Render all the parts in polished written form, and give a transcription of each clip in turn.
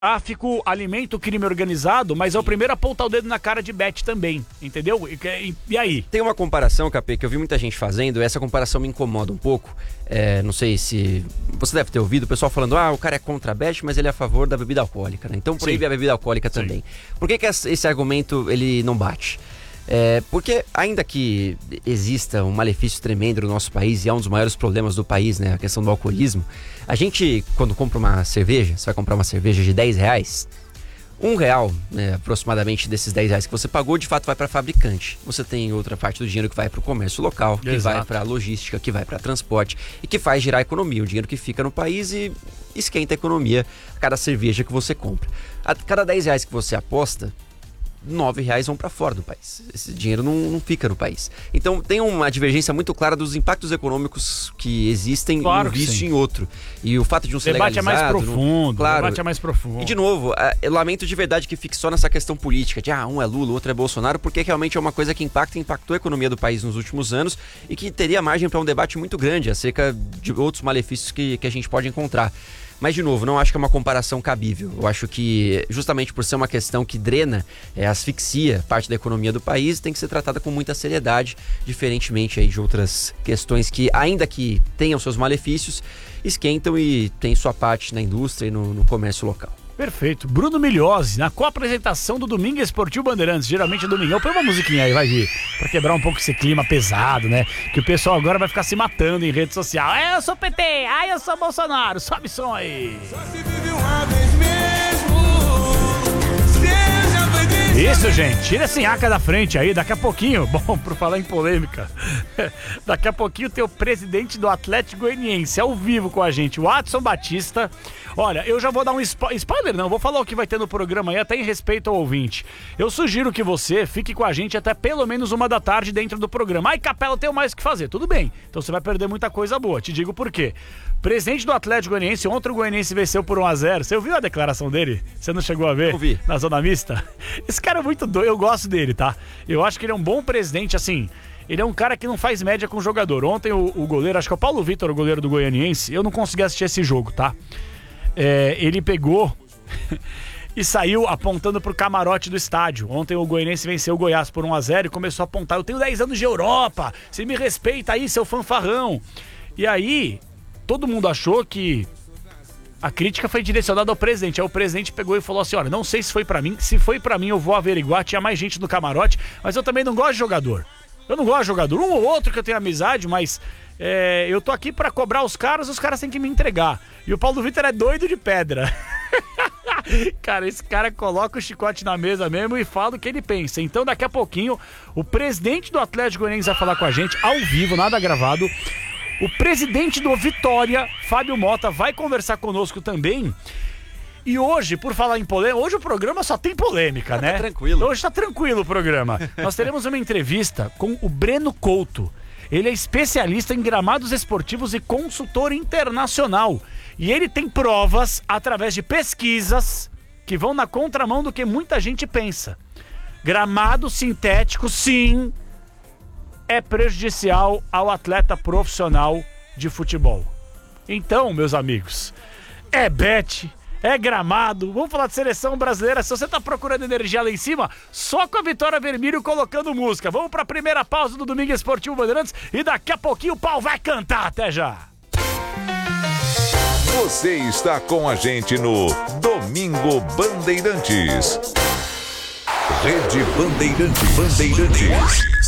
tráfico, alimenta o crime organizado, mas é o primeiro a apontar o dedo na cara de Bet também, entendeu? E aí? Tem uma comparação, Capê, que eu vi muita gente fazendo, essa comparação me incomoda um pouco. Não sei se você deve ter ouvido o pessoal falando, o cara é contra a Bet, mas ele é a favor da bebida alcoólica, né? Então proíbe a bebida alcoólica também. Por que esse argumento ele não bate? Porque ainda que exista um malefício tremendo no nosso país, e é um dos maiores problemas do país, né, a questão do alcoolismo, a gente, quando compra uma cerveja, você vai comprar uma cerveja de R$10, R$1, né, aproximadamente desses R$10 que você pagou, de fato vai para fabricante. Você tem outra parte do dinheiro que vai para o comércio local, que vai para a logística, que vai para transporte e que faz girar a economia, o dinheiro que fica no país e esquenta a economia a cada cerveja que você compra. A cada R$10 que você aposta, R$9 vão para fora do país. Esse dinheiro não fica no país. Então tem uma divergência muito clara dos impactos econômicos que existem em um vício e em outro. E o fato de um ser legalizado... O debate é mais profundo. Claro. O debate é mais profundo. E de novo, eu lamento de verdade que fique só nessa questão política, de um é Lula, o outro é Bolsonaro, porque realmente é uma coisa que impactou a economia do país nos últimos anos e que teria margem para um debate muito grande acerca de outros malefícios que a gente pode encontrar. Mas, de novo, não acho que é uma comparação cabível. Eu acho que, justamente por ser uma questão que drena, asfixia parte da economia do país, tem que ser tratada com muita seriedade, diferentemente aí de outras questões que, ainda que tenham seus malefícios, esquentam e têm sua parte na indústria e no comércio local. Perfeito. Bruno Migliozzi, na co-apresentação do Domingo Esportivo Bandeirantes, geralmente é domingão. Põe uma musiquinha aí, vai vir, pra quebrar um pouco esse clima pesado, né? Que o pessoal agora vai ficar se matando em rede social. Eu sou PT, eu sou Bolsonaro, sobe som aí. Só se vive uma vez mesmo. Isso, gente, tira esse aca da frente aí, daqui a pouquinho, bom, por falar em polêmica, daqui a pouquinho tem o presidente do Atlético Goianiense ao vivo com a gente, o Adson Batista. Olha, eu já vou dar um spoiler, não, vou falar o que vai ter no programa aí, até em respeito ao ouvinte. Eu sugiro que você fique com a gente até pelo menos 1 da tarde dentro do programa. Ai, Capela, eu tenho mais o que fazer, tudo bem, então você vai perder muita coisa boa, te digo por quê. Presidente do Atlético Goianiense, ontem o Goianiense venceu por 1-0, você ouviu a declaração dele? Você não chegou a ver? Ouvi. Na zona mista? Esse cara é muito doido, eu gosto dele, tá? Eu acho que ele é um bom presidente, assim... Ele é um cara que não faz média com o jogador. Ontem o goleiro, acho que é o Paulo Vitor, o goleiro do Goianiense, eu não consegui assistir esse jogo, tá? Ele pegou e saiu apontando pro camarote do estádio. Ontem o Goianiense venceu o Goiás por 1-0 e começou a apontar: eu tenho 10 anos de Europa, você me respeita aí, seu fanfarrão. E aí, todo mundo achou que a crítica foi direcionada ao presidente. Aí o presidente pegou e falou assim: olha, não sei se foi pra mim, se foi pra mim eu vou averiguar, tinha mais gente no camarote, mas eu também não gosto de jogador. Eu não gosto de jogador, um ou outro que eu tenho amizade, mas eu tô aqui pra cobrar os caras têm que me entregar. E o Paulo Vitor é doido de pedra. Cara, esse cara coloca o chicote na mesa mesmo e fala o que ele pensa. Então daqui a pouquinho, o presidente do Atlético Goianiense vai falar com a gente, ao vivo, nada gravado. O presidente do Vitória, Fábio Mota, vai conversar conosco também. E hoje, por falar em polêmica, hoje o programa só tem polêmica, né? Tá tranquilo. Hoje tá tranquilo o programa. Nós teremos uma entrevista com o Breno Couto. Ele é especialista em gramados esportivos e consultor internacional. E ele tem provas, através de pesquisas, que vão na contramão do que muita gente pensa. Gramado sintético, sim, é prejudicial ao atleta profissional de futebol. Então, meus amigos, é bet, é gramado, vamos falar de seleção brasileira. Se você tá procurando energia lá em cima, só com a Vitória Vermelho colocando música. Vamos pra primeira pausa do Domingo Esportivo Bandeirantes e daqui a pouquinho o pau vai cantar. Até já! Você está com a gente no Domingo Bandeirantes. Rede Bandeirantes.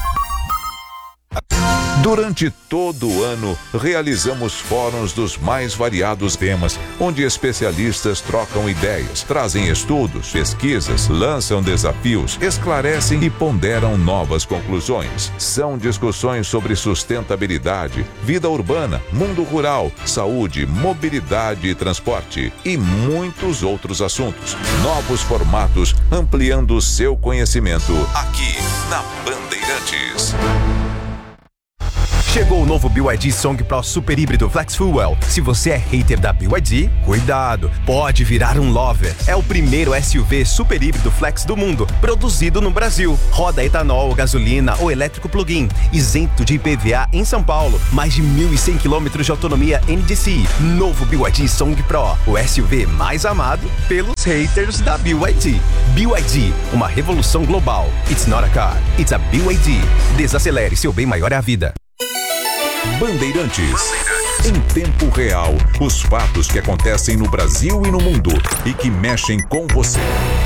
Durante todo o ano, realizamos fóruns dos mais variados temas, onde especialistas trocam ideias, trazem estudos, pesquisas, lançam desafios, esclarecem e ponderam novas conclusões. São discussões sobre sustentabilidade, vida urbana, mundo rural, saúde, mobilidade e transporte e muitos outros assuntos. Novos formatos, ampliando o seu conhecimento aqui na Bandeirantes. Chegou o novo BYD Song Pro Super Híbrido Flex Fuel. Se você é hater da BYD, cuidado, pode virar um lover. É o primeiro SUV super híbrido flex do mundo, produzido no Brasil. Roda etanol, gasolina ou elétrico plug-in, isento de IPVA em São Paulo. Mais de 1.100 km de autonomia NDCi. Novo BYD Song Pro, o SUV mais amado pelos haters da BYD. BYD, uma revolução global. It's not a car, it's a BYD. Desacelere, seu bem maior é a vida. Bandeirantes. Em tempo real, os fatos que acontecem no Brasil e no mundo e que mexem com você.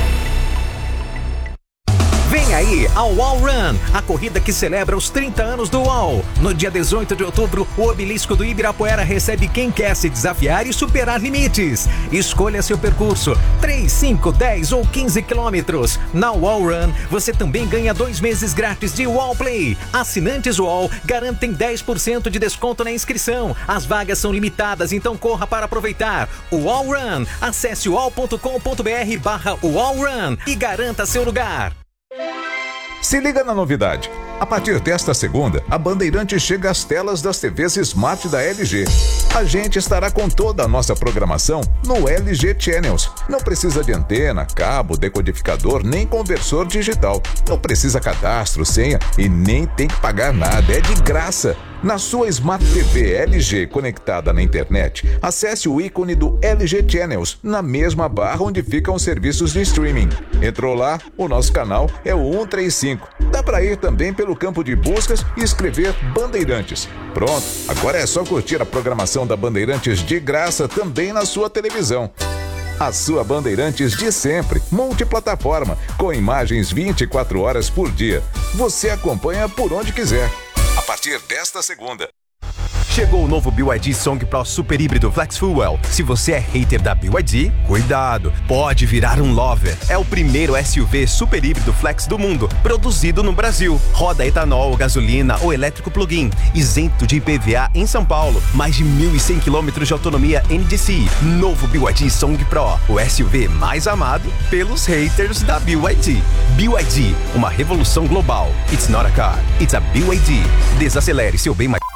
Vem aí ao Wall Run, a corrida que celebra os 30 anos do Wall. No dia 18 de outubro, o obelisco do Ibirapuera recebe quem quer se desafiar e superar limites. Escolha seu percurso, 3, 5, 10 ou 15 quilômetros. Na Wall Run, você também ganha 2 meses grátis de Wall Play. Assinantes Wall garantem 10% de desconto na inscrição. As vagas são limitadas, então corra para aproveitar. O Wall Run, acesse wall.com.br/wallrun e garanta seu lugar. Se liga na novidade. A partir desta segunda, a Bandeirantes chega às telas das TVs Smart da LG. A gente estará com toda a nossa programação no LG Channels. Não precisa de antena, cabo, decodificador, nem conversor digital. Não precisa cadastro, senha e nem tem que pagar nada. É de graça. Na sua Smart TV LG conectada na internet, acesse o ícone do LG Channels na mesma barra onde ficam os serviços de streaming. Entrou lá, o nosso canal é o 135. Dá para ir também pelo campo de buscas e escrever Bandeirantes. Pronto, agora é só curtir a programação da Bandeirantes de graça também na sua televisão. A sua Bandeirantes de sempre, multiplataforma, com imagens 24 horas por dia. Você acompanha por onde quiser. A partir desta segunda. Chegou o novo BYD Song Pro Super Híbrido Flex Fuel. Se você é hater da BYD, cuidado, pode virar um lover. É o primeiro SUV super híbrido flex do mundo, produzido no Brasil. Roda etanol, gasolina ou elétrico plug-in, isento de IPVA em São Paulo. Mais de 1.100 km de autonomia NDCi. Novo BYD Song Pro, o SUV mais amado pelos haters da BYD. BYD, uma revolução global. It's not a car, it's a BYD. Desacelere, seu bem mais...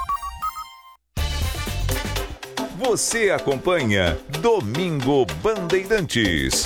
Você acompanha Domingo Bandeirantes.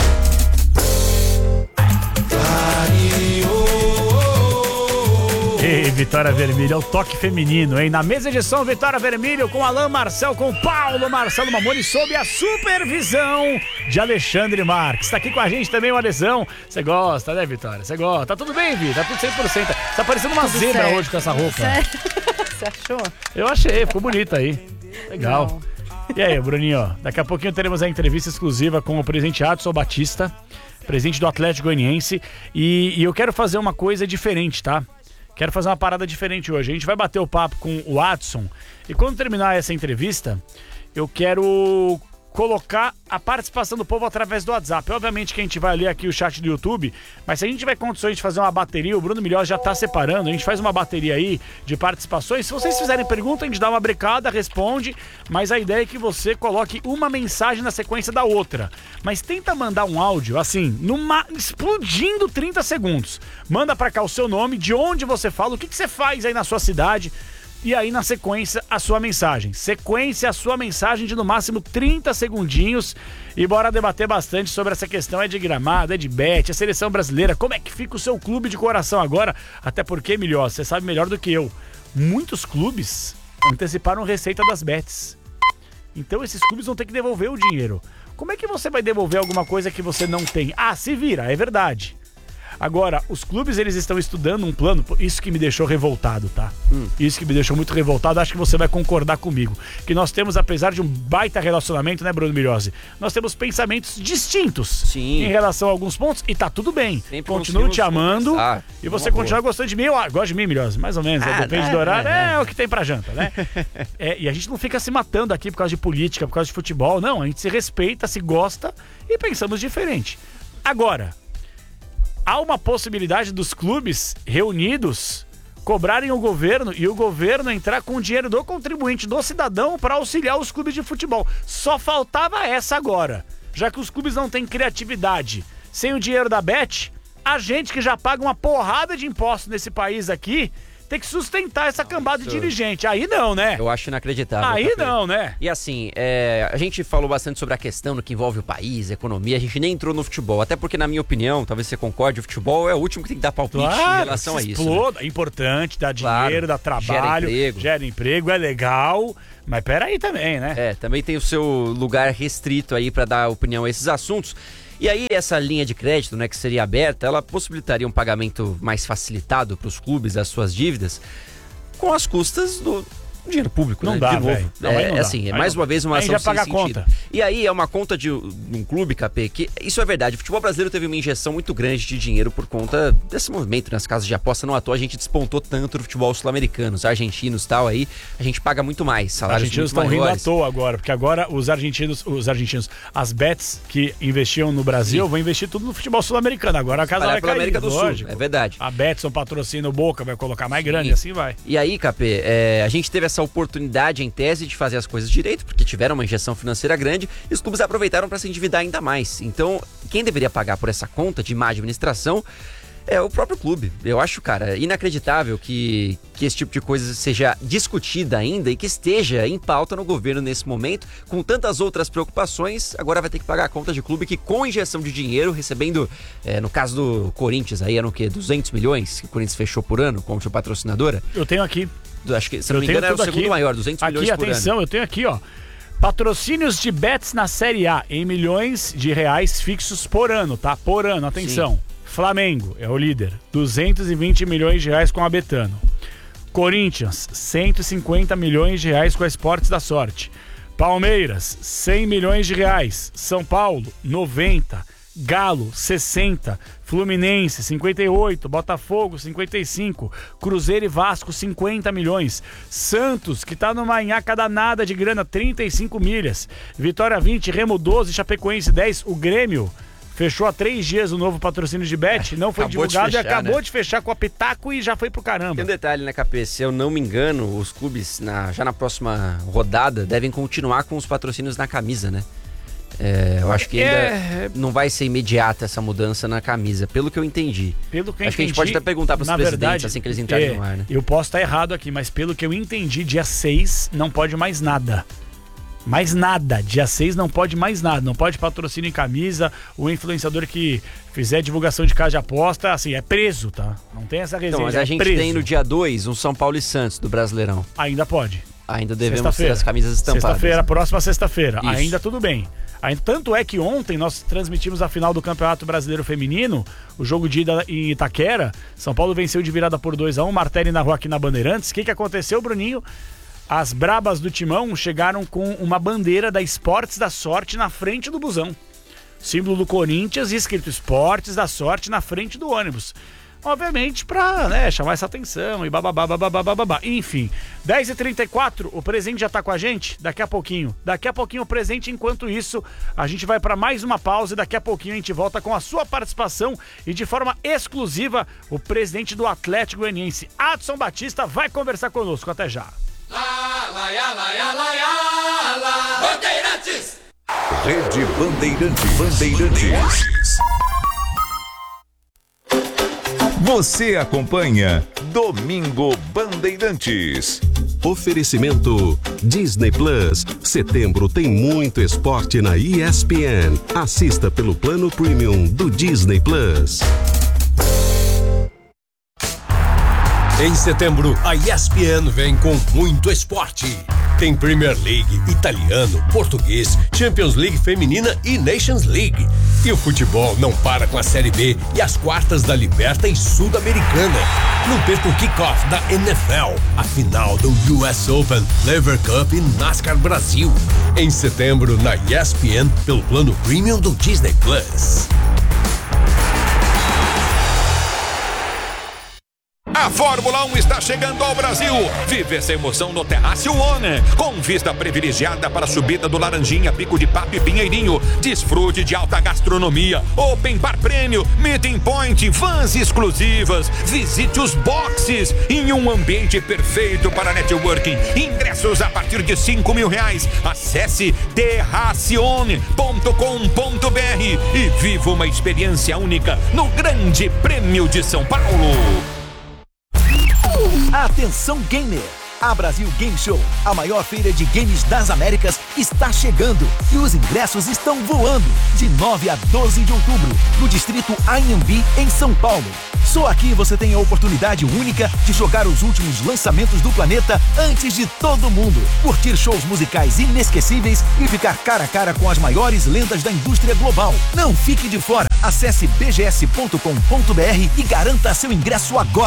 Ei, Vitória Vermelho, é o toque feminino, hein? Na mesa de som, Vitória Vermelho com Alain Marcel, com Paulo Marcelo Mamoni, sob a supervisão de Alexandre Marques. Tá aqui com a gente também o Alesão. Você gosta, né, Vitória? Você gosta. Tá tudo bem, Vi? Tá tudo 100%. Tá parecendo uma Tudo zebra certo. hoje com essa roupa. Você achou? Eu achei, ficou bonita aí. Legal. Não. E aí, Bruninho, ó, daqui a pouquinho teremos a entrevista exclusiva com o presidente Adson Batista, presidente do Atlético Goianiense, e eu quero fazer uma coisa diferente, tá? Quero fazer uma parada diferente hoje. A gente vai bater o papo com o Adson, e quando terminar essa entrevista, eu quero colocar a participação do povo através do WhatsApp. Obviamente que a gente vai ler aqui o chat do YouTube, mas se a gente tiver condições de fazer uma bateria, o Bruno Milhós já tá separando, a gente faz uma bateria aí de participações. Se vocês fizerem pergunta, a gente dá uma brecada, responde, mas a ideia é que você coloque uma mensagem na sequência da outra. Mas tenta mandar um áudio, assim, explodindo 30 segundos. Manda pra cá o seu nome, de onde você fala, o que você faz aí na sua cidade. E aí, na sequência, a sua mensagem. Sequência, a sua mensagem de no máximo 30 segundinhos. E bora debater bastante sobre essa questão. É de gramado, é de bet, é seleção brasileira. Como é que fica o seu clube de coração agora? Até porque, Milhós, você sabe melhor do que eu. Muitos clubes anteciparam receita das bets. Então esses clubes vão ter que devolver o dinheiro. Como é que você vai devolver alguma coisa que você não tem? Ah, se vira, é verdade. Agora, os clubes, eles estão estudando um plano, isso que me deixou revoltado, tá? Isso que me deixou muito revoltado, acho que você vai concordar comigo. Que nós temos, apesar de um baita relacionamento, né, Bruno Milhose? Nós temos pensamentos distintos. Sim. Em relação a alguns pontos, e tá tudo bem. Sempre Continuo te amando, e você boa. continua gostando de mim. Eu gosto de mim, Milhose, mais ou menos, né? Depende do horário, é o que tem pra janta, né? E a gente não fica se matando aqui por causa de política, por causa de futebol, não. A gente se respeita, se gosta e pensamos diferente. Agora, há uma possibilidade dos clubes reunidos cobrarem o governo e o governo entrar com o dinheiro do contribuinte, do cidadão, para auxiliar os clubes de futebol. Só faltava essa agora. Já que os clubes não têm criatividade, sem o dinheiro da Bet, a gente que já paga uma porrada de impostos nesse país aqui, ter que sustentar essa cambada de dirigente. Aí não, né? Eu acho inacreditável. Aí não, né? E assim, a gente falou bastante sobre a questão no que envolve o país, a economia, a gente nem entrou no futebol, até porque na minha opinião, talvez você concorde, o futebol é o último que tem que dar palpite em relação a isso. Exploda, é importante, dá dinheiro, dá trabalho, gera emprego, é legal, mas peraí também, né? Também tem o seu lugar restrito aí pra dar opinião a esses assuntos. E aí essa linha de crédito, né, que seria aberta, ela possibilitaria um pagamento mais facilitado para os clubes das suas dívidas com as custas do dinheiro público, não né? dá, de novo. Não dá. Assim, mais uma vez uma ação já paga sem a sentido. conta. E aí é uma conta de um clube, KP, que isso é verdade. O futebol brasileiro teve uma injeção muito grande de dinheiro por conta desse movimento nas casas de aposta. Não à toa a gente despontou tanto no futebol sul-americano. Os argentinos e tal, aí a gente paga muito mais, salários argentinos muito maiores. Rindo à toa agora, porque agora os argentinos, as bets que investiam no Brasil vão investir tudo no futebol sul-americano. Agora a casa vai cair, América do lógico. Sul, é verdade. A Betson patrocina o Boca, vai colocar mais grande, assim vai. E aí, KP, a gente teve essa oportunidade em tese de fazer as coisas direito, porque tiveram uma injeção financeira grande e os clubes aproveitaram para se endividar ainda mais. Então, quem deveria pagar por essa conta de má administração é o próprio clube. Eu acho, cara, inacreditável que esse tipo de coisa seja discutida ainda e que esteja em pauta no governo nesse momento, com tantas outras preocupações. Agora vai ter que pagar a conta de clube que, com injeção de dinheiro, recebendo, no caso do Corinthians, aí eram o quê? 200 milhões que o Corinthians fechou por ano como sua patrocinadora? Eu tenho aqui. Acho que, se não me engano, era o segundo maior, 200 milhões por atenção, ano. Eu tenho aqui, ó. Patrocínios de bets na Série A em milhões de reais fixos por ano, tá? Por ano, atenção. Sim. Flamengo é o líder, 220 milhões de reais com a Betano. Corinthians, 150 milhões de reais com a Esportes da Sorte. Palmeiras, 100 milhões de reais. São Paulo, 90. Galo, 60. Fluminense, 58. Botafogo, 55. Cruzeiro e Vasco, 50 milhões. Santos, que tá numa nhaca danada de grana, 35 milhas. Vitória 20, Remo 12, Chapecoense 10. O Grêmio fechou há 3 dias o novo patrocínio de bet, não foi divulgado e acabou de fechar com a Pitaco e já foi pro caramba. Tem um detalhe, né, KP? Se eu não me engano, os clubes, já na próxima rodada, devem continuar com os patrocínios na camisa, né? Eu acho que ainda não vai ser imediata essa mudança na camisa, pelo que eu entendi. Pelo que eu acho que a gente pode até perguntar para os presidentes assim que eles entrarem no ar, né? Eu posso estar errado aqui, mas pelo que eu entendi, dia 6 não pode mais nada. Mais nada. Dia 6 não pode mais nada. Não pode patrocínio em camisa. O influenciador que fizer divulgação de casa de aposta, assim, é preso, tá? Não tem essa resenha. Então, mas a gente tem no dia 2 um São Paulo e Santos do Brasileirão. Ainda pode. Ainda devemos ter as camisas estampadas. Sexta-feira, próxima sexta-feira. Isso. Ainda tudo bem. Tanto é que ontem nós transmitimos a final do Campeonato Brasileiro Feminino, o jogo de ida em Itaquera. São Paulo venceu de virada por 2-1, Martelli narrou aqui na Bandeirantes. O que aconteceu, Bruninho? As brabas do Timão chegaram com uma bandeira da Esportes da Sorte na frente do busão. Símbolo do Corinthians e escrito Esportes da Sorte na frente do ônibus. Obviamente pra chamar essa atenção e bababá. Enfim, 10h34, o presente já tá com a gente? Daqui a pouquinho o presente. Enquanto isso, a gente vai pra mais uma pausa e daqui a pouquinho a gente volta com a sua participação e de forma exclusiva o presidente do Atlético Goianiense, Adson Batista, vai conversar conosco. Até já. Bandeirantes! Rede Bandeirantes. Você acompanha Domingo Bandeirantes. Oferecimento Disney Plus. Setembro tem muito esporte na ESPN. Assista pelo plano premium do Disney Plus. Em setembro, a ESPN vem com muito esporte. Tem Premier League, italiano, português, Champions League feminina e Nations League. E o futebol não para com a Série B e as quartas da Liberta e Sul-Americana. Não perca o kickoff da NFL, a final do US Open, Lever Cup e NASCAR Brasil. Em setembro, na ESPN, pelo plano premium do Disney Plus. A Fórmula 1 está chegando ao Brasil. Vive essa emoção no Terraço One, com vista privilegiada para a subida do Laranjinha, Pico de Papo e Pinheirinho. Desfrute de alta gastronomia, open bar prêmio, meeting point, vans exclusivas. Visite os boxes em um ambiente perfeito para networking. Ingressos a partir de R$5.000. Acesse terracione.com.br e viva uma experiência única no Grande Prêmio de São Paulo. Atenção gamer! A Brasil Game Show, a maior feira de games das Américas, está chegando e os ingressos estão voando. De 9 a 12 de outubro, no distrito Anhembi, em São Paulo. Só aqui você tem a oportunidade única de jogar os últimos lançamentos do planeta antes de todo mundo. Curtir shows musicais inesquecíveis e ficar cara a cara com as maiores lendas da indústria global. Não fique de fora. Acesse bgs.com.br e garanta seu ingresso agora.